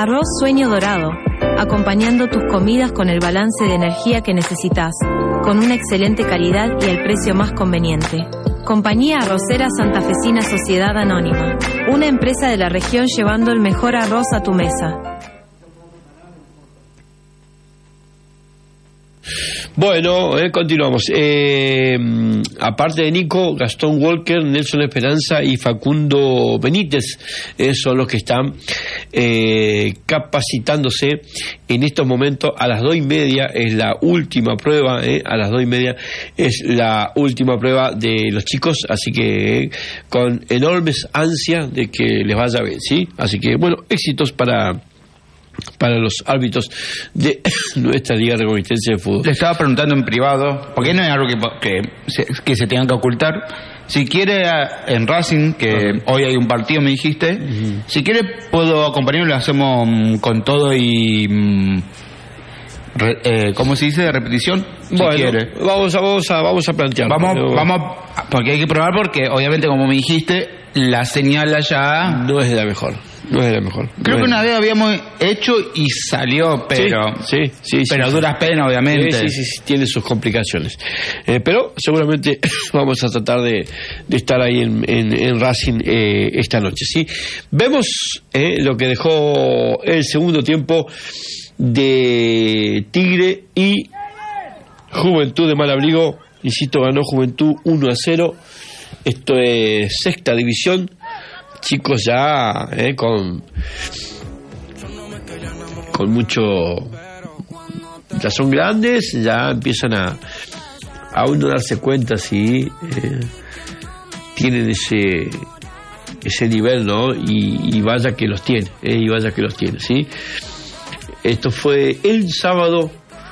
Arroz Sueño Dorado, acompañando tus comidas con el balance de energía que necesitas, con una excelente calidad y el precio más conveniente. Compañía Arrocera Santafesina Sociedad Anónima, una empresa de la región llevando el mejor arroz a tu mesa. Bueno, continuamos. Aparte de Nico, Gastón Walker, Nelson Esperanza y Facundo Benítez son los que están capacitándose en estos momentos. A las 2:30 es la última prueba, a las 2:30 es la última prueba de los chicos, así que con enormes ansias de que les vaya bien, ¿sí? Así que, bueno, éxitos para los árbitros de nuestra Liga Reconquista de Fútbol. Le estaba preguntando en privado, porque no es algo que se tenga que ocultar. Si quiere, en Racing, que hoy hay un partido, me dijiste, si quiere puedo acompañarlo, lo hacemos con todo y... ¿cómo se dice? Repetición. Bueno, si quiere. Vamos a plantearlo. Vamos, porque hay que probar, porque obviamente, como me dijiste, la señal allá no es de la mejor. Creo que una vez habíamos hecho y salió, pero sí, pero a duras penas, obviamente. Sí, tiene sus complicaciones. Pero seguramente vamos a tratar de estar ahí en Racing esta noche, ¿sí? Vemos lo que dejó el segundo tiempo de Tigre y Juventud de Malabrigo. Insisto, ganó Juventud 1-0. Esto es sexta división. Chicos ya con mucho, ya son grandes, ya empiezan a uno darse cuenta si tienen ese nivel, ¿no? Y vaya que los tiene, ¿sí? Esto fue el sábado,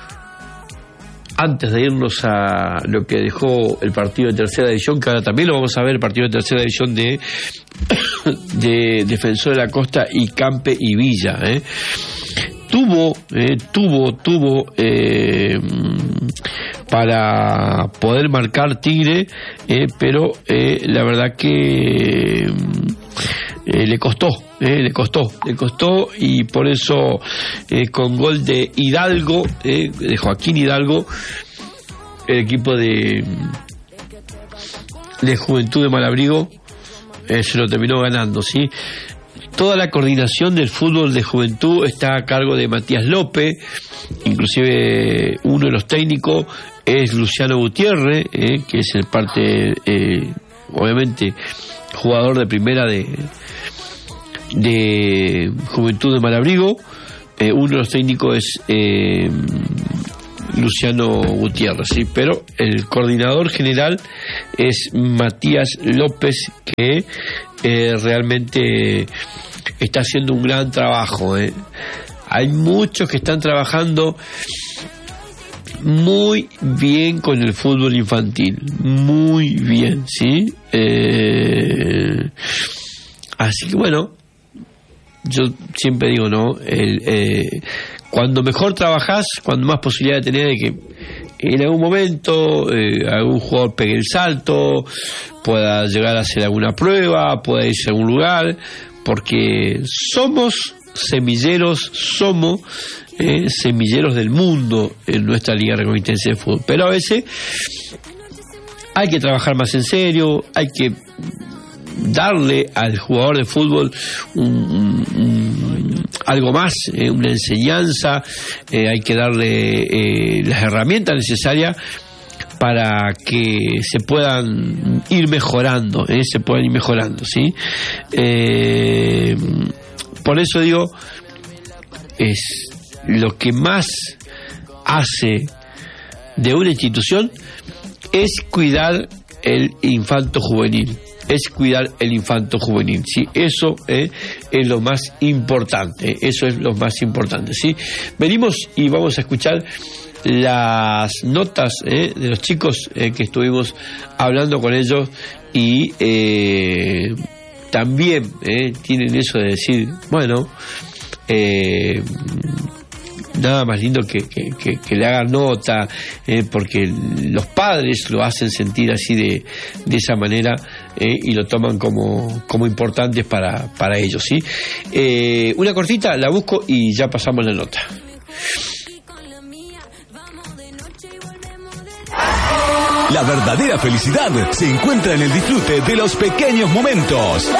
antes de irnos a lo que dejó el partido de tercera división, que ahora también lo vamos a ver, el partido de tercera división de Defensor de la Costa y Campe y Villa. Tuvo para poder marcar Tigre, pero la verdad que le costó, y por eso con gol de Hidalgo, de Joaquín Hidalgo, el equipo de Juventud de Malabrigo se lo terminó ganando, ¿sí? Toda la coordinación del fútbol de Juventud está a cargo de Matías López, inclusive uno de los técnicos es Luciano Gutiérrez, que es el parte, obviamente, jugador de primera de Juventud de Malabrigo. Uno de los técnicos es Luciano Gutiérrez, ¿sí? Pero el coordinador general es Matías López, que realmente está haciendo un gran trabajo. Hay muchos que están trabajando muy bien con el fútbol infantil, muy bien, ¿sí? Así que bueno, yo siempre digo, ¿no? Cuando mejor trabajás, cuando más posibilidad de tener de que en algún momento algún jugador pegue el salto, pueda llegar a hacer alguna prueba, pueda irse a algún lugar, porque somos semilleros del mundo en nuestra Liga Reconquista de Fútbol. Pero a veces hay que trabajar más en serio, hay que darle al jugador de fútbol algo más, una enseñanza, hay que darle las herramientas necesarias para que se puedan ir mejorando, ¿sí? Por eso digo, es lo que más hace de una institución es cuidar el infanto juvenil. ¿Sí? Eso es lo más importante. ¿Sí? Venimos y vamos a escuchar las notas de los chicos que estuvimos hablando con ellos y también tienen eso de decir, bueno, nada más lindo que le hagan nota, porque los padres lo hacen sentir así de esa manera, y lo toman como importantes para ellos, ¿sí? Una cortita, la busco y ya pasamos la nota. La verdadera felicidad se encuentra en el disfrute de los pequeños momentos.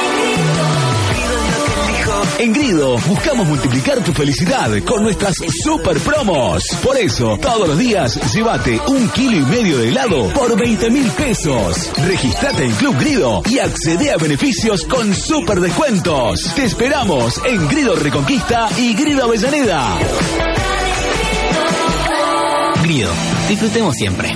En Grido buscamos multiplicar tu felicidad con nuestras super promos. Por eso, todos los días, llévate 1,5 kilos de helado por 20.000 pesos. Registrate en Club Grido y accede a beneficios con super descuentos. Te esperamos en Grido Reconquista y Grido Avellaneda. Grido, disfrutemos siempre.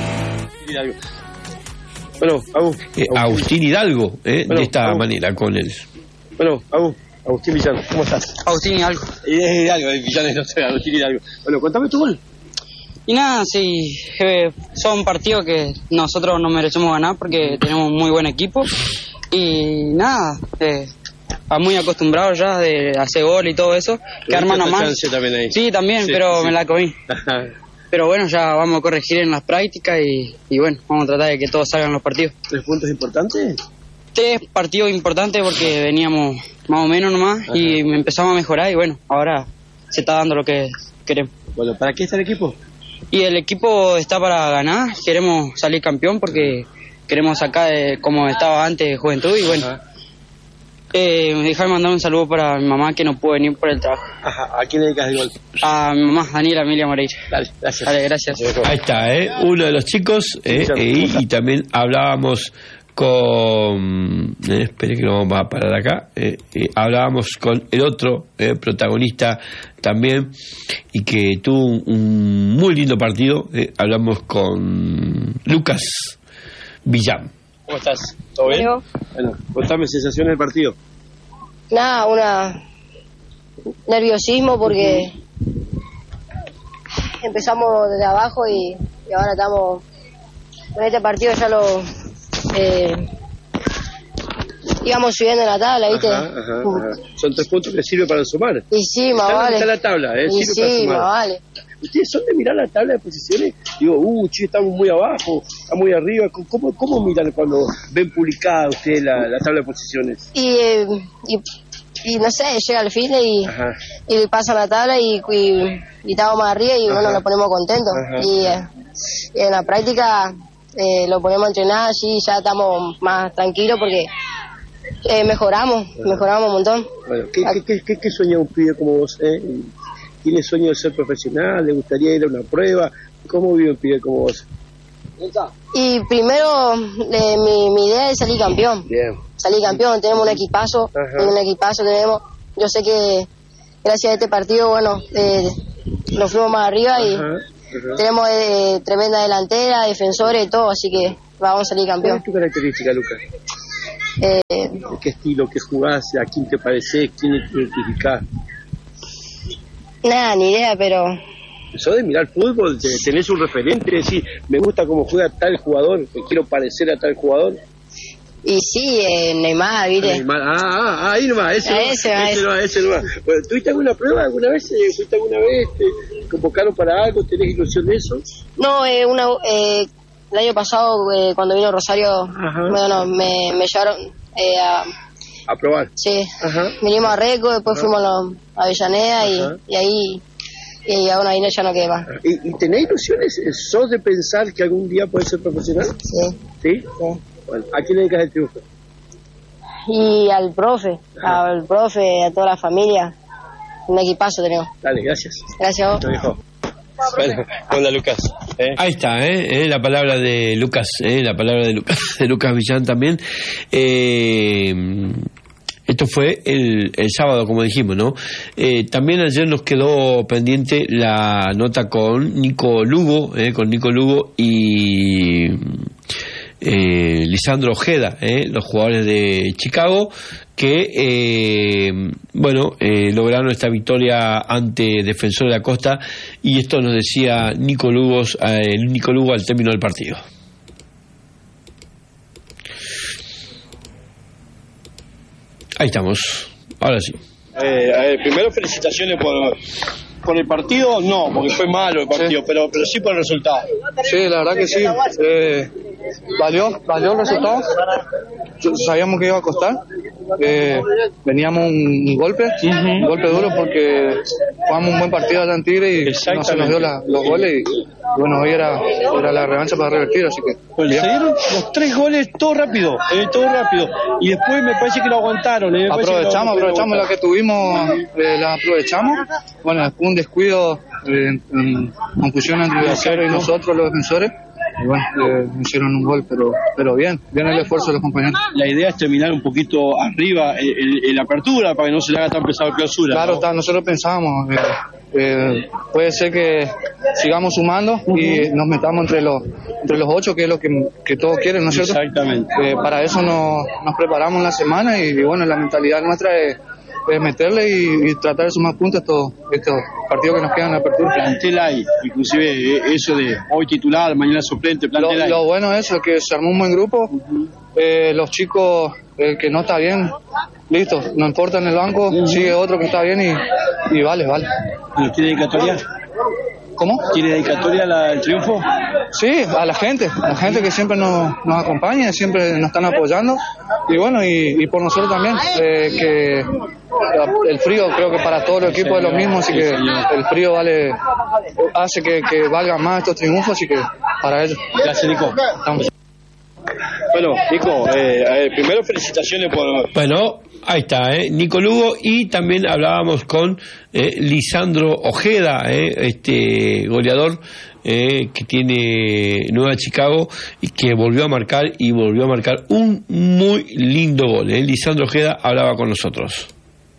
Bueno, Agustín Hidalgo, bueno, de esta manera con él. Bueno, Agustín Villán, ¿cómo estás? Agustín Hidalgo. Hidalgo, Villán no sé, Agustín Hidalgo. Bueno, contame tu gol. Y nada, sí, son partidos que nosotros no merecemos ganar porque tenemos muy buen equipo. Y nada, muy acostumbrado ya de hacer gol y todo eso. Que arman a más. Sí, también, sí, pero sí. Me la comí. Pero bueno, ya vamos a corregir en las prácticas y bueno, vamos a tratar de que todos salgan los partidos. ¿3 puntos importantes? 3 partidos importantes porque veníamos más o menos nomás. Ajá. Y empezamos a mejorar y bueno, ahora se está dando lo que queremos. Bueno, ¿para qué está el equipo? Y el equipo está para ganar, queremos salir campeón porque queremos sacar como estaba antes Juventud y bueno. Dejar mandar un saludo para mi mamá que no pudo venir por el trabajo. Ajá, ¿a quién le dedicas el gol? A mi mamá, Daniela Emilia Moreira. Dale, gracias. Dale, gracias. Ahí está, uno de los chicos, y también hablábamos con... espere que lo vamos a parar acá. Hablábamos con el otro protagonista también y que tuvo un muy lindo partido. Hablamos con Lucas Villán. ¿Cómo estás? ¿Todo bien? Bueno, contame sensaciones del partido. Nada, nerviosismo porque empezamos desde abajo y ahora estamos con este partido ya íbamos subiendo en la tabla, ¿viste? Ajá. Son 3 puntos que sirve para sumar. Y sí, más vale. Está la tabla, y sirve para sí, sumar. más vale. ¿Ustedes son de mirar la tabla de posiciones? Digo, estamos muy abajo, estamos muy arriba. ¿Cómo miran cuando ven publicada ustedes la tabla de posiciones? Y no sé, llega al fin y pasan la tabla y estamos más arriba y bueno, nos ponemos contentos. Y en la práctica lo ponemos a entrenar, así ya estamos más tranquilos porque mejoramos un montón. Bueno, ¿qué sueña un pibe como vos? ¿Tiene sueño de ser profesional? ¿Le gustaría ir a una prueba? ¿Cómo vive un pibe como vos? Y primero mi idea es salir campeón. Bien. Salir campeón, tenemos un equipazo, tenemos. Yo sé que gracias a este partido, bueno, nos fuimos más arriba y tenemos tremenda delantera, defensores y todo, así que vamos a salir campeón. ¿Cuál es tu característica, Lucas? ¿Qué estilo, qué jugás, a quién te parecés, quién te identificás? Nada, ni idea, pero... Eso de mirar fútbol, tenés un referente, decir, me gusta cómo juega tal jugador, me quiero parecer a tal jugador. Y sí, Neymar, ¿viste? Neymar. Ahí nomás, ese nomás. Bueno, ¿tuviste alguna prueba alguna vez? ¿Fuiste alguna vez? ¿Te convocaron para algo? ¿Tenés ilusión de eso? No, el año pasado, cuando vino Rosario, bueno, me llevaron a probar. Sí, vinimos a Reco, después fuimos a Avellaneda y ahí... Y aún ahí ya no queda más. ¿Y tenés ilusiones? ¿Sos de pensar que algún día puedes ser profesional? Sí. ¿Sí? Bueno, ¿a quién le dedicas el triunfo? Y al profe, a toda la familia. Un equipazo tenemos. Dale, gracias. Gracias a vos. Te dejo. Bueno, hola Lucas. Ahí está, la palabra de Lucas, la palabra de Lucas Villán también. Esto fue el sábado, como dijimos, ¿no? También ayer nos quedó pendiente la nota con Nico Lugo y Lisandro Ojeda, los jugadores de Chicago, que lograron esta victoria ante Defensor de la Costa, y esto nos decía Nico Lugo al término del partido. Ahí estamos, ahora sí. Primero felicitaciones por el partido, no, porque fue malo el partido, pero sí por el resultado. Sí, la verdad que sí. valió el resultado. Sabíamos que iba a costar. Veníamos un golpe duro porque jugamos un buen partido allá en Tigre y no se nos dio los goles y bueno, hoy era la revancha para revertir, así que bueno, se dieron los 3 goles todo rápido y después me parece que lo aguantaron. Aprovechamos la que tuvimos, la aprovechamos. Bueno, un descuido en confusión entre el arquero y nosotros los defensores. Y bueno, hicieron un gol, pero bien el esfuerzo de los compañeros. La idea es terminar un poquito arriba en la apertura para que no se le haga tan pesado clausura. Claro, ¿no? Nosotros pensábamos, puede ser que sigamos sumando y nos metamos entre los 8, que es lo que todos quieren, ¿no es cierto? Exactamente. Para eso nos preparamos la semana y bueno, la mentalidad nuestra es meterle y tratar de sumar puntos estos partidos que nos quedan en la apertura. Plantel hay, inclusive eso de hoy titular, mañana suplente, plantel hay. Lo bueno es que se armó un buen grupo, los chicos, el que no está bien, listo, no importa en el banco, sigue otro que está bien y vale. ¿Tiene dedicatoria? ¿Cómo? ¿Tiene dedicatoria el triunfo? Sí, a la gente que siempre nos acompaña, siempre nos están apoyando y bueno, y por nosotros también, que el frío creo que para todo el equipo es lo mismo, así que el frío hace que valgan más estos triunfos, así que para ellos. Gracias, Nico. Bueno, Nico, primero felicitaciones por... Bueno, ahí está, Nico Lugo, y también hablábamos con Lisandro Ojeda, goleador que tiene Nueva Chicago y que volvió a marcar un muy lindo gol. Lisandro Ojeda hablaba con nosotros.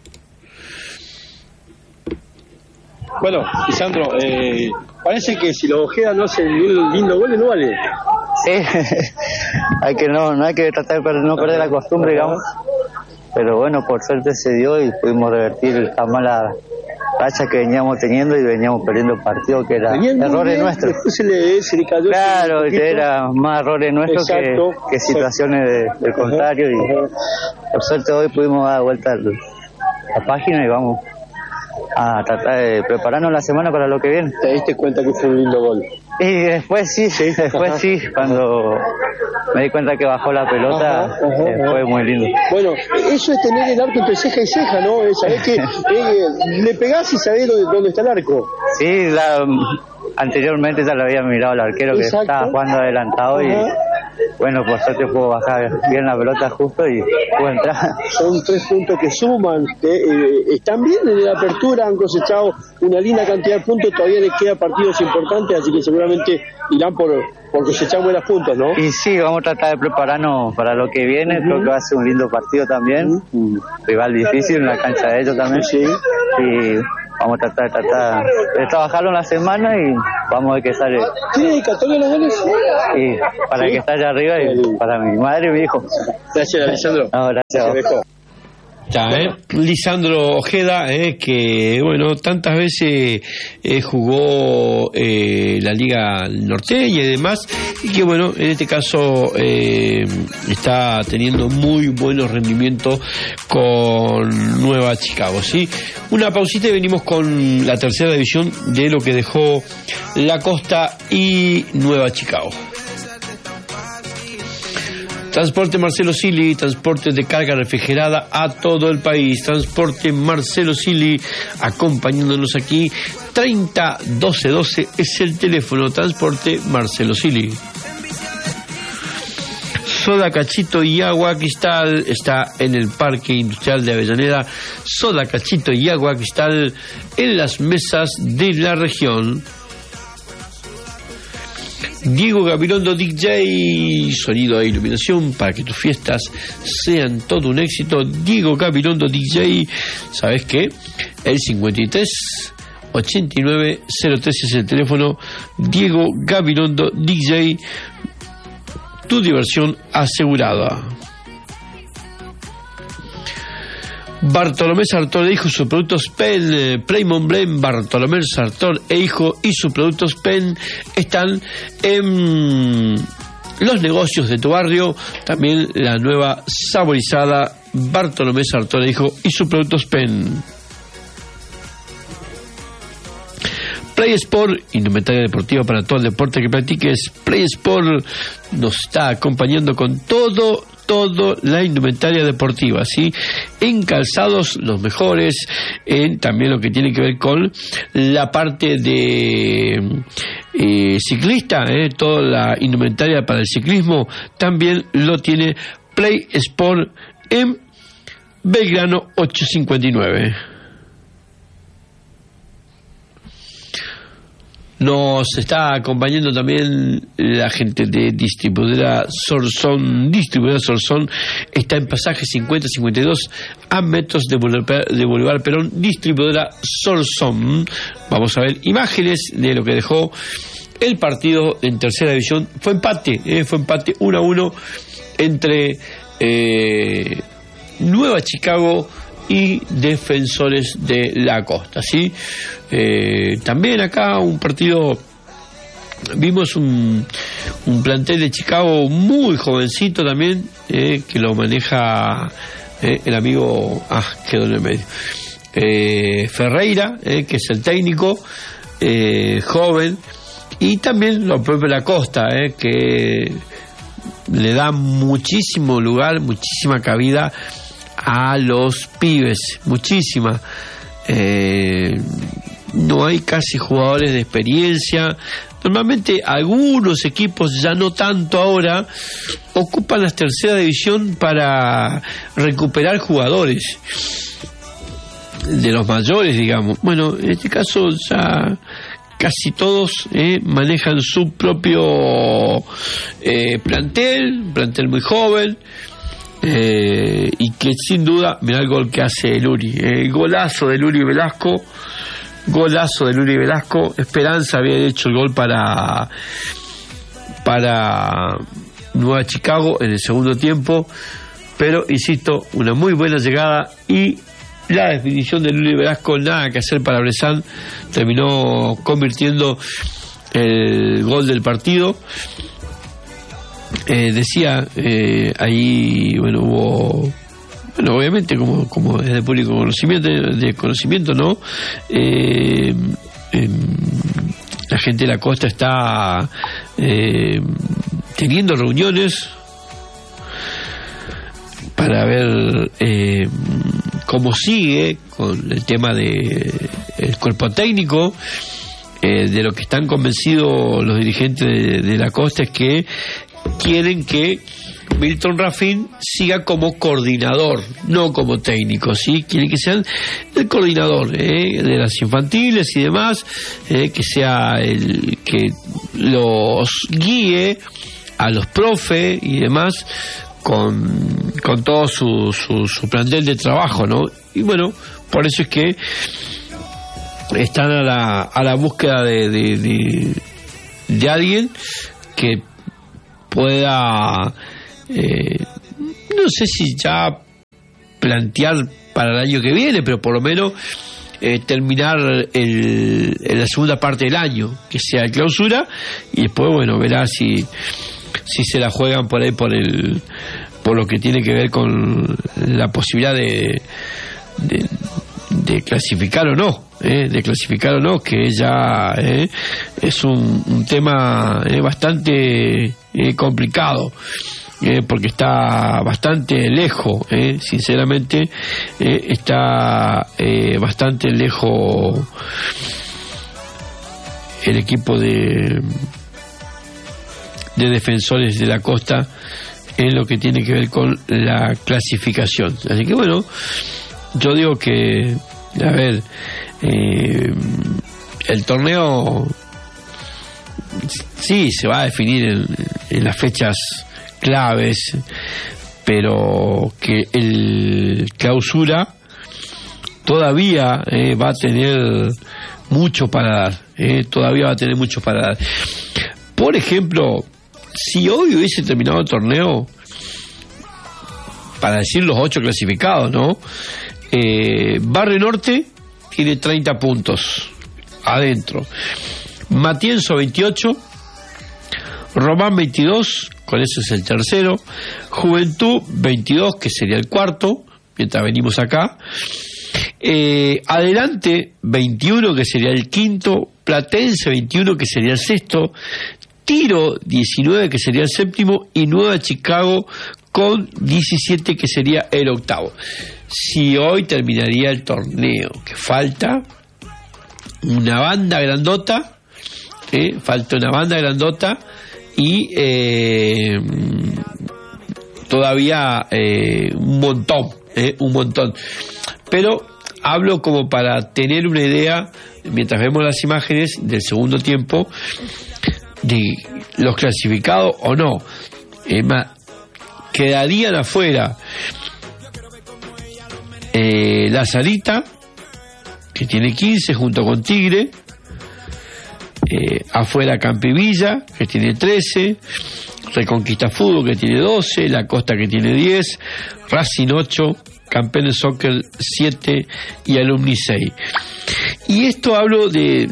Bueno, Lisandro, parece que si los Ojeda no hacen un lindo gol, no vale. Sí, no hay que tratar de no perder la costumbre, digamos. Pero bueno, por suerte se dio y pudimos revertir esta mala racha que veníamos teniendo y veníamos perdiendo el partido, que era errores nuestros. Se le cayó. Claro, era más errores nuestros que situaciones del contrario. Y por suerte hoy pudimos dar vuelta a la página y vamos a tratar de prepararnos la semana para lo que viene. ¿Te diste cuenta que fue un lindo gol? Y después sí, cuando me di cuenta que bajó la pelota, fue muy lindo. Bueno, eso es tener el arco entre ceja y ceja, ¿no? Sabés que le pegás y sabés dónde está el arco. Sí, anteriormente ya lo había mirado al arquero. Exacto. Que estaba jugando adelantado y bueno, por suerte puedo bajar bien la pelota justo y puedo entrar. Son 3 puntos que suman. Están bien en la apertura, han cosechado una linda cantidad de puntos, todavía les queda partidos importantes, así que seguramente irán por cosechar buenos puntos, ¿no? Y sí, vamos a tratar de prepararnos para lo que viene. Creo que va a ser un lindo partido también, un rival difícil en la cancha de ellos también. Sí. Y vamos a tratar de trabajarlo en la semana y vamos a ver qué sale. ¿Tiene dedicatoria los goles? Sí, para que esté allá arriba y para mi madre y mi hijo. Gracias, Alessandro. No, gracias. Lisandro Ojeda, que bueno, tantas veces jugó la Liga Norteña y demás, y que bueno, en este caso está teniendo muy buenos rendimientos con Nueva Chicago, ¿sí? Una pausita y venimos con la tercera división de lo que dejó la Costa y Nueva Chicago. Transporte Marcelo Silli, transporte de carga refrigerada a todo el país. Transporte Marcelo Silli, acompañándonos aquí. 30 12 12 es el teléfono. Transporte Marcelo Silli. Soda Cachito y Agua Cristal está en el Parque Industrial de Avellaneda. Soda Cachito y Agua Cristal en las mesas de la región. Diego Gabilondo DJ, sonido e iluminación para que tus fiestas sean todo un éxito. Diego Gabilondo DJ, ¿sabes qué? El 53 89 03 es el teléfono. Diego Gabilondo DJ, tu diversión asegurada. Bartolomé Sartor e Hijo y sus productos PEN, Playmon Blend. Bartolomé Sartor e Hijo y sus productos PEN están en los negocios de tu barrio. También la nueva saborizada Bartolomé Sartor e Hijo y sus productos PEN. Play Sport, indumentaria deportiva para todo el deporte que practiques. Play Sport nos está acompañando con todo la indumentaria deportiva, ¿sí? En calzados los mejores, en también lo que tiene que ver con la parte de ciclista, toda la indumentaria para el ciclismo también lo tiene Play Sport en Belgrano 859. Nos está acompañando también la gente de Distribuidora Sorsón. Distribuidora Sorsón está en pasaje 50-52 a metros de Boulevard Perón. Distribuidora Sorsón. Vamos a ver imágenes de lo que dejó el partido en tercera división. Fue empate 1-1 entre Nueva Chicago y Defensores de la Costa, ¿sí? También acá un partido, vimos un plantel de Chicago muy jovencito también, que lo maneja el amigo, quedó en el medio, Ferreira, que es el técnico, joven, y también lo propio de la Costa, que le da muchísimo lugar, muchísima cabida a los pibes, muchísima. No hay casi jugadores de experiencia. Normalmente algunos equipos, ya no tanto ahora, ocupan la tercera división para recuperar jugadores de los mayores, digamos. Bueno, en este caso ya casi todos manejan su propio plantel muy joven. Y que sin duda, mirá el gol que hace Luri, golazo de Luri Velasco, Esperanza había hecho el gol para Nueva Chicago en el segundo tiempo, pero insisto, una muy buena llegada y la definición de Luri Velasco, nada que hacer para Bressan, terminó convirtiendo el gol del partido. Decía ahí, bueno, hubo, bueno, obviamente como es de público conocimiento, ¿no? La gente de la Costa está teniendo reuniones para ver cómo sigue con el tema de el cuerpo técnico. De lo que están convencidos los dirigentes de la Costa es que quieren que Milton Rafín siga como coordinador, no como técnico, ¿sí? Quieren que sean el coordinador de las infantiles y demás, que sea el que los guíe a los profes y demás con todo su plantel de trabajo, ¿no? Y bueno, por eso es que están a la búsqueda de alguien que pueda, no sé si ya plantear para el año que viene, pero por lo menos terminar en la segunda parte del año, que sea el clausura, y después, bueno, verá si se la juegan por ahí por lo que tiene que ver con la posibilidad de clasificar o no, que ya es un tema bastante complicado, porque está bastante lejos, sinceramente, está bastante lejos el equipo de Defensores de la Costa en lo que tiene que ver con la clasificación. Así que bueno, yo digo que, a ver, el torneo sí se va a definir en las fechas claves, pero que el clausura todavía va a tener mucho para dar, Por ejemplo, si hoy hubiese terminado el torneo, para decir los 8 clasificados, ¿no? Barrio Norte tiene 30 puntos adentro, Matienzo 28, Román 22, con eso es el tercero, Juventud 22, que sería el cuarto, mientras venimos acá, Adelante 21, que sería el quinto, Platense 21, que sería el sexto, Tiro 19, que sería el séptimo, y Nueva Chicago con 17, que sería el octavo. Si hoy terminaría el torneo, que falta una banda grandota, falta una banda grandota, y todavía un montón. Pero hablo como para tener una idea, mientras vemos las imágenes del segundo tiempo, de los clasificados o no. Quedarían afuera La Salita, que tiene 15 junto con Tigre, afuera Campivilla, que tiene 13, Reconquista Fútbol, que tiene 12, La Costa, que tiene 10, Racing 8, Campeones Soccer 7 y Alumni 6. Y esto hablo de,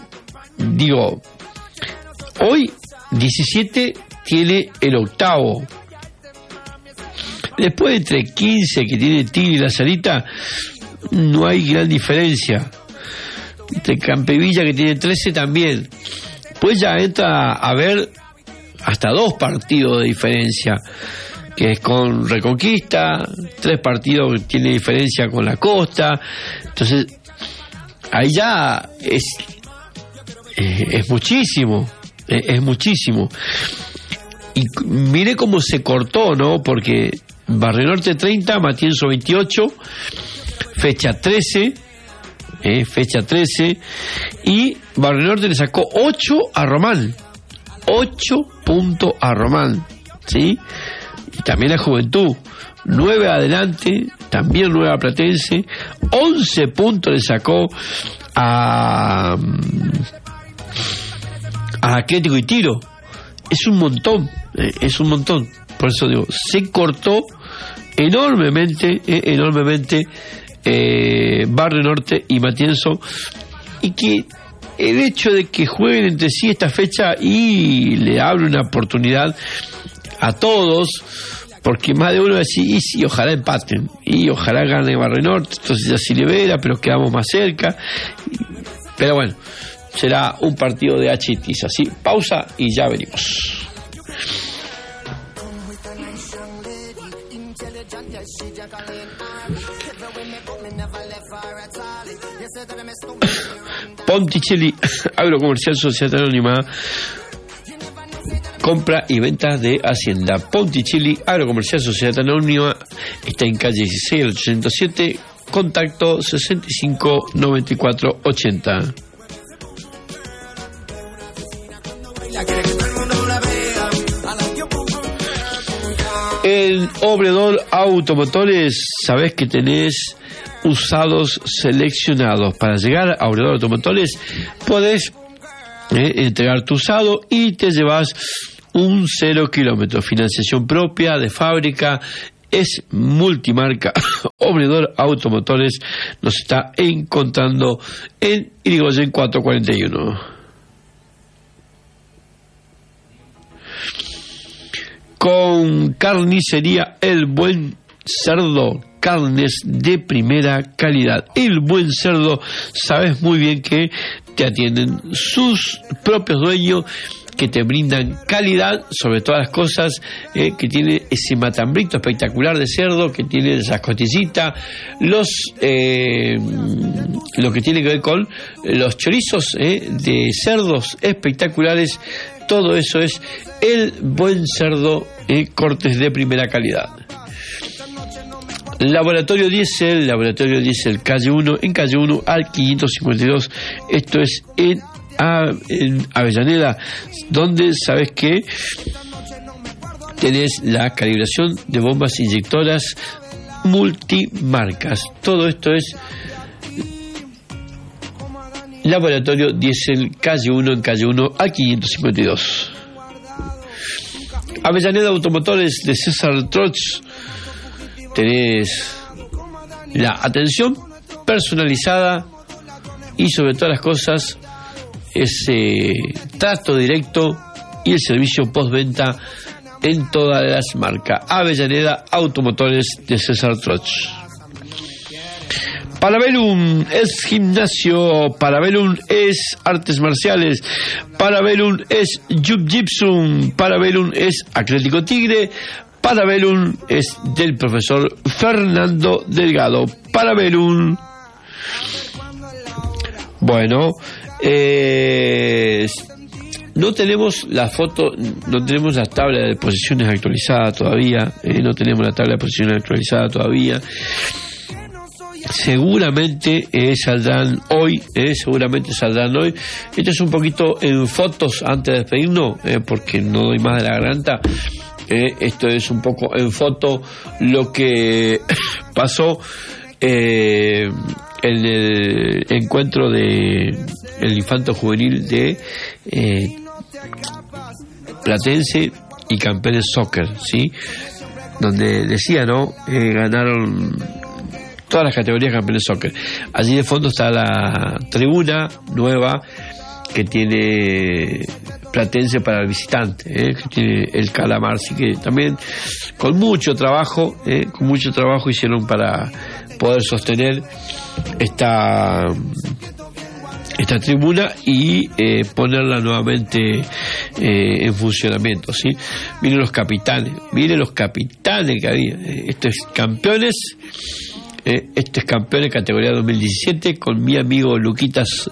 hoy 17 tiene el octavo. Después entre 15 que tiene Tigre y La Salita no hay gran diferencia. Entre Campivilla, que tiene 13, también. Pues ya entra a ver hasta 2 partidos de diferencia, que es con Reconquista, 3 partidos que tiene diferencia con La Costa. Entonces ahí ya es muchísimo, es muchísimo. Y mire cómo se cortó, ¿no? Porque Barrio Norte 30, Matienzo 28, fecha 13, y Barrio Norte le sacó 8 a Román, 8 puntos a Román, ¿sí? Y también a Juventud, 9 adelante, también 9 a Platense, 11 puntos le sacó a Atlético y Tiro. Es un montón. Por eso digo, se cortó enormemente Barrio Norte y Matienzo, y que el hecho de que jueguen entre sí esta fecha y le abre una oportunidad a todos, porque más de uno va a decir, y sí, ojalá empaten, y ojalá gane Barrio Norte, entonces ya sí le vera, pero quedamos más cerca. Pero bueno, será un partido de H y tiza. Así, pausa y ya venimos. Ponticelli Agrocomercial Sociedad Anónima, compra y venta de Hacienda. Ponticelli Agrocomercial Sociedad Anónima está en calle 16 al 807, contacto 65 94 80. En Obredor Automotores, sabés que tenés usados seleccionados. Para llegar a Obredor Automotores podés entregar tu usado y te llevas un 0 kilómetro. Financiación propia, de fábrica, es multimarca. Obredor Automotores nos está encontrando en Irigoyen 441. Con Carnicería El Buen Cerdo, carnes de primera calidad. El Buen Cerdo, sabes muy bien que te atienden sus propios dueños, que te brindan calidad sobre todas las cosas, que tiene ese matambrito espectacular de cerdo, que tiene esas costillitas, lo que tiene que ver con los chorizos de cerdos espectaculares. Todo eso es El Buen Cerdo, cortes de primera calidad. Laboratorio Diesel calle 1, en calle 1 al 552. Esto es en Avellaneda, donde sabes que tenés la calibración de bombas inyectoras multimarcas. Todo esto es Laboratorio Diesel, calle 1, en calle 1 al 552. Avellaneda Automotores de César Troch, tenés la atención personalizada y sobre todas las cosas ese trato directo y el servicio postventa en todas las marcas. Avellaneda Automotores de César Troch. Parabellum es gimnasio, Parabellum es artes marciales, Parabellum es jiu-jitsu, Parabellum es Atlético Tigre, Parabellum es del profesor Fernando Delgado. Parabellum. Bueno, no tenemos la foto, no tenemos la tabla de posiciones actualizada todavía, Seguramente saldrán hoy, Esto es un poquito en fotos antes de despedirnos, porque no doy más de la garganta. Esto es un poco en foto lo que pasó en el encuentro de el infanto juvenil de Platense y Campeones Soccer, ¿sí? Donde decía, ¿no? Ganaron todas las categorías Campeones Soccer. Allí de fondo está la tribuna nueva que tiene Platense para el visitante, que tiene el Calamar, así que también con mucho trabajo hicieron para poder sostener esta tribuna y ponerla nuevamente en funcionamiento, ¿sí? Miren los capitanes que había. Esto es campeones categoría 2017 con mi amigo Luquitas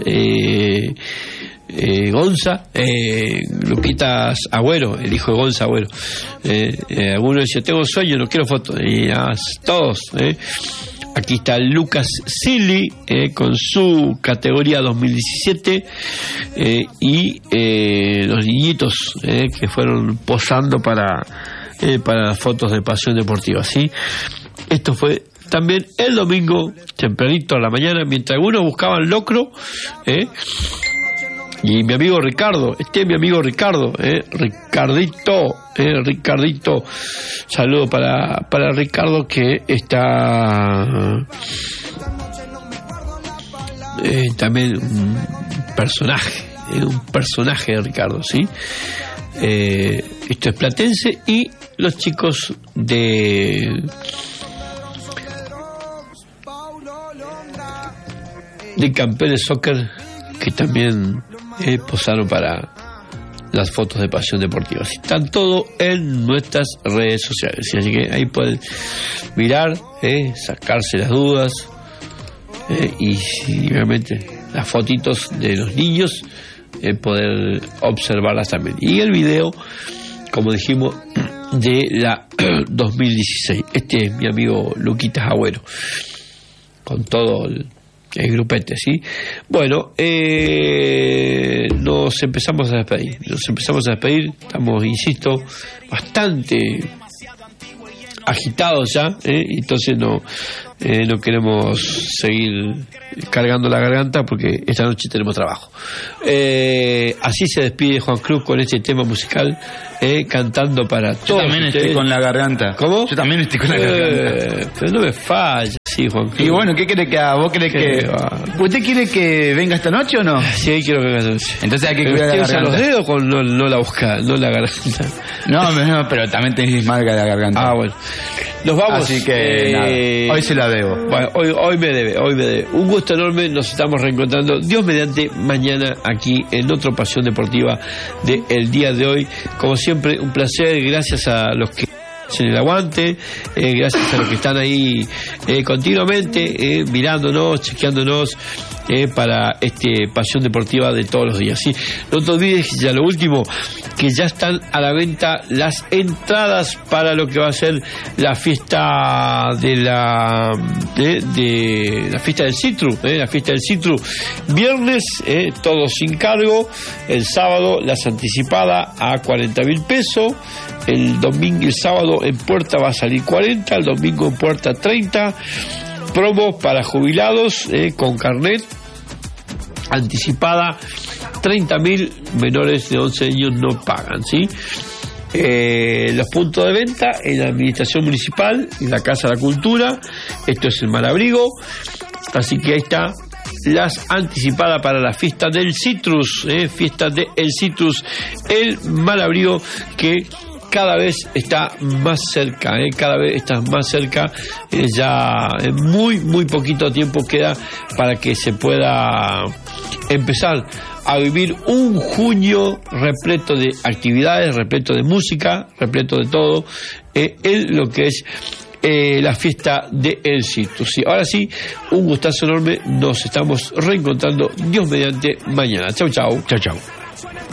Luquitas Agüero, el hijo de Gonza Agüero. Alguno decía, tengo sueño, no quiero fotos, y todos. Aquí está Lucas Silly con su categoría 2017 y los niñitos que fueron posando para las fotos de Pasión Deportiva, ¿sí? Esto fue también el domingo, tempranito a la mañana, mientras algunos buscaban locro, y mi amigo Ricardo, Ricardito, saludo para Ricardo, que está también un personaje de Ricardo, ¿sí? Esto es Platense y los chicos de Campeones Soccer, que también posaron para las fotos de Pasión Deportiva. Están todo en nuestras redes sociales, así que ahí pueden mirar, sacarse las dudas, y obviamente las fotitos de los niños, poder observarlas también. Y el video, como dijimos, de la 2016. Este es mi amigo Luquitas Agüero, con todo el grupete, ¿sí? Bueno, nos empezamos a despedir. Estamos, insisto, bastante agitados ya, entonces no queremos seguir cargando la garganta porque esta noche tenemos trabajo. Así se despide Juan Cruz con este tema musical, cantando para todos. Yo también estoy con la garganta. ¿Cómo? Yo también estoy con la garganta. Pero no me falla, sí, Juan Cruz. Y bueno, ¿qué quiere que haga? ¿Vos querés que usted quiere que venga esta noche o no? Sí, quiero que venga esta noche. Entonces hay que cuidar la garganta. ¿Los dedos con no la boca, no la garganta? No, pero también tenés marca de la garganta. Ah, bueno. Nos vamos. Así que nada, hoy se la debo. Bueno, hoy me debe. Un gusto enorme, nos estamos reencontrando, Dios mediante, mañana aquí en otra Pasión Deportiva del día de hoy. Como siempre, un placer, gracias a los que hacen el aguante, gracias a los que están ahí continuamente mirándonos, chequeándonos, para Pasión Deportiva de todos los días, ¿sí? No te olvides, ya lo último, que ya están a la venta las entradas para lo que va a ser la fiesta de la fiesta del Citru, viernes, todo sin cargo, el sábado las anticipadas a 40.000 pesos, el domingo y el sábado en puerta va a salir 40, el domingo en puerta 30, promo para jubilados con carnet, anticipada 30.000, menores de 11 años no pagan, ¿sí? Los puntos de venta en la administración municipal, en la Casa de la Cultura, esto es el Malabrigo, así que ahí está las anticipadas para la fiesta del Citrus, fiesta del Citrus, el Malabrigo, que cada vez está más cerca, cada vez está más cerca, ya muy, muy poquito tiempo queda para que se pueda empezar a vivir un junio repleto de actividades, repleto de música, repleto de todo, en lo que es la fiesta de El Citrus. Sí, ahora sí, un gustazo enorme, nos estamos reencontrando, Dios mediante, mañana. Chau, chau. Chau, chau.